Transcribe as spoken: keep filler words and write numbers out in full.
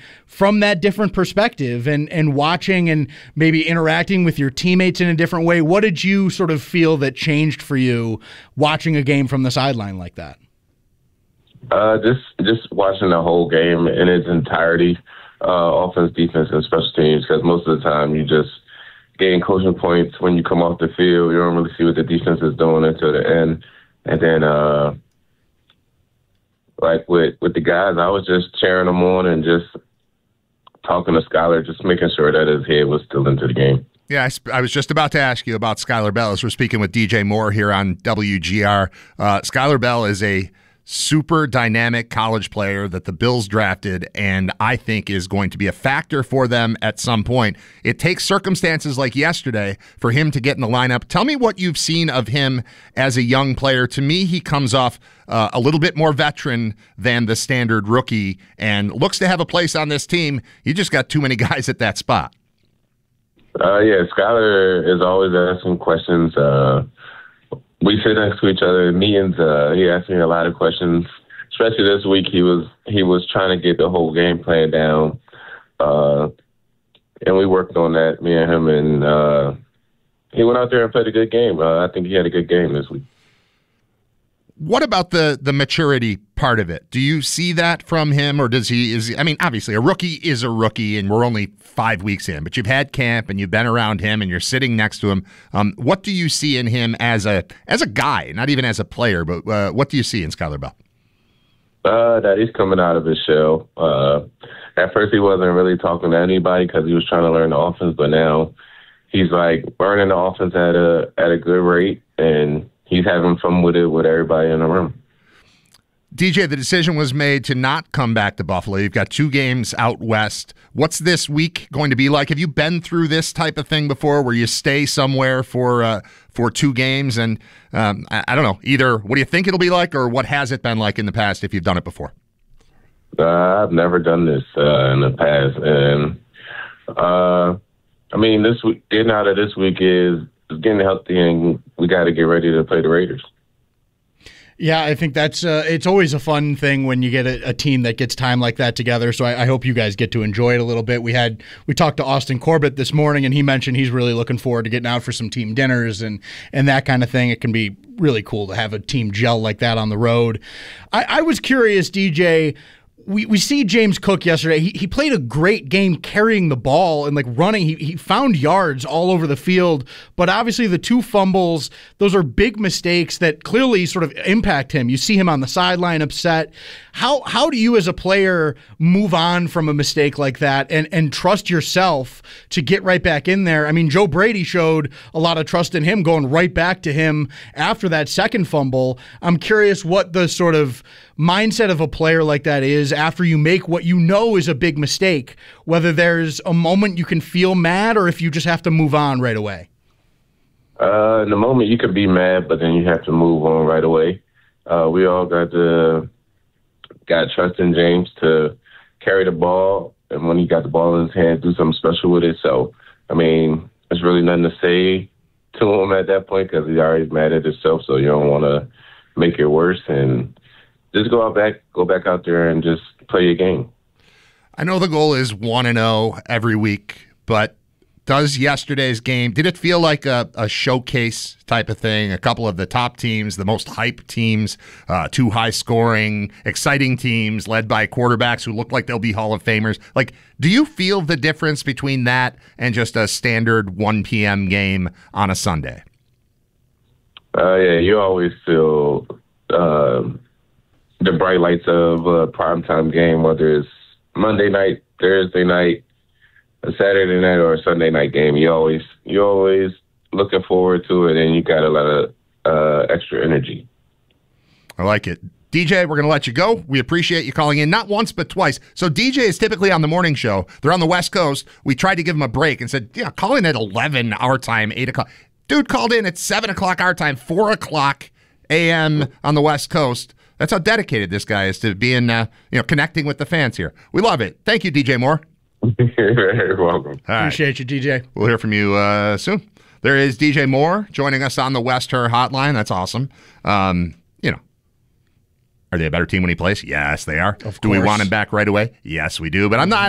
from that different perspective and, and watching and maybe interacting with your teammates in a different way. What did you sort of feel that changed for you watching a game from the sideline like that? Uh, just just watching the whole game in its entirety, uh, offense, defense, and special teams, because most of the time you just gain coaching points when you come off the field. You don't really see what the defense is doing until the end. And then, uh, like with, with the guys, I was just cheering them on and just talking to Skylar, just making sure that his head was still into the game. Yeah, I, sp- I was just about to ask you about Skylar Bell as we're speaking with D J Moore here on W G R. Uh, Skylar Bell is a super dynamic college player that the Bills drafted and I think is going to be a factor for them at some point. It takes circumstances like yesterday for him to get in the lineup. Tell me what you've seen of him as a young player. To me, he comes off uh, a little bit more veteran than the standard rookie and looks to have a place on this team. You just got too many guys at that spot. Uh, yeah, Skylar is always asking questions. Uh, We sit next to each other in meetings. Uh, he asked me a lot of questions, especially this week. He was he was trying to get the whole game plan down, uh, and we worked on that, me and him. And uh, he went out there and played a good game. Uh, I think he had a good game this week. What about the the maturity part of it? Do you see that from him, or does he? Is I mean, obviously, a rookie is a rookie, and we're only five weeks in. But you've had camp, and you've been around him, and you're sitting next to him. Um, what do you see in him as a as a guy, not even as a player? But uh, what do you see in Skylar Bell? Uh, that he's coming out of his shell. Uh, at first, he wasn't really talking to anybody because he was trying to learn the offense. But now, he's like learning the offense at a at a good rate, and he's having fun with it with everybody in the room. D J, the decision was made to not come back to Buffalo. You've got two games out west. What's this week going to be like? Have you been through this type of thing before where you stay somewhere for uh, for two games? And um, I, I don't know, either what do you think it'll be like or what has it been like in the past if you've done it before? Uh, I've never done this uh, in the past. And, uh, I mean, this week, getting out of this week is, is getting healthy, and we got to get ready to play the Raiders. Yeah, I think that's uh, it's always a fun thing when you get a, a team that gets time like that together. So I, I hope you guys get to enjoy it a little bit. We had we talked to Austin Corbett this morning, and he mentioned he's really looking forward to getting out for some team dinners and and that kind of thing. It can be really cool to have a team gel like that on the road. I, I was curious, D J. We we see James Cook yesterday. He he played a great game carrying the ball and like running. He he found yards all over the field, but obviously the two fumbles, those are big mistakes that clearly sort of impact him. You see him on the sideline upset. How how do you as a player move on from a mistake like that and and trust yourself to get right back in there? I mean, Joe Brady showed a lot of trust in him going right back to him after that second fumble. I'm curious what the sort of mindset of a player like that is after you make what you know is a big mistake, whether there's a moment you can feel mad or if you just have to move on right away. Uh, in the moment you could be mad, but then you have to move on right away. Uh, we all got to got trust in James to carry the ball, and when he got the ball in his hand, do something special with it. So, I mean, there's really nothing to say to him at that point because he's already mad at himself, so you don't want to make it worse. And just go out back, go back out there and just play your game. I know the goal is one and oh every week, but does yesterday's game, did it feel like a, a showcase type of thing? A couple of the top teams, the most hyped teams, uh, two high-scoring, exciting teams led by quarterbacks who look like they'll be Hall of Famers. Like, do you feel the difference between that and just a standard one p.m. game on a Sunday? Uh, yeah, you always feel uh, the bright lights of a primetime game, whether it's Monday night, Thursday night, a Saturday night, or a Sunday night game. You always you always looking forward to it, and you got a lot of uh, extra energy. I like it. D J, we're going to let you go. We appreciate you calling in, not once but twice. So D J is typically on the morning show. They're on the West Coast. We tried to give him a break and said, yeah, call in at eleven our time, eight o'clock. Dude called in at seven o'clock our time, four o'clock a m on the West Coast. That's how dedicated this guy is to being, uh, you know, connecting with the fans here. We love it. Thank you, D J Moore. You're welcome. All right. Appreciate you, D J. We'll hear from you uh, soon. There is D J Moore joining us on the West Her Hotline. That's awesome. Um, you know, are they a better team when he plays? Yes, they are. Of do we course. want him back right away? Yes, we do. But I'm not.